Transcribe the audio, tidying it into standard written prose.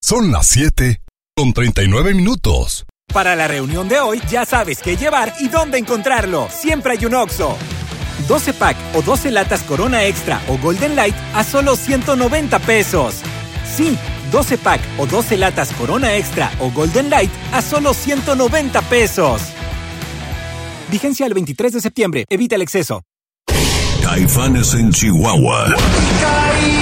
Son las 7:39. Para la reunión de hoy, ya sabes qué llevar y dónde encontrarlo. Siempre hay un Oxxo. 12 pack o 12 latas Corona Extra o Golden Light a solo 190 pesos. Sí, 12 pack o 12 latas Corona Extra o Golden Light a solo 190 pesos. Vigencia el 23 de septiembre. Evita el exceso. Caifanes en Chihuahua.